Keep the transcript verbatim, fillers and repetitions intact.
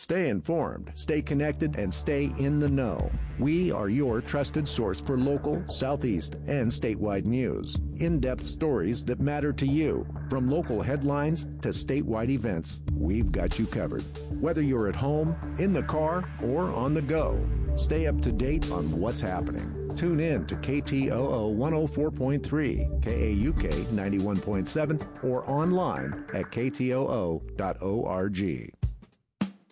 Stay informed, stay connected, and stay in the know. We are your trusted source for local, Southeast, and statewide news. In-depth stories that matter to you. From local headlines to statewide events, we've got you covered. Whether you're at home, in the car, or on the go, stay up to date on what's happening. Tune in to K T O O one oh four point three, K A U K ninety-one point seven, or online at K T O O dot org.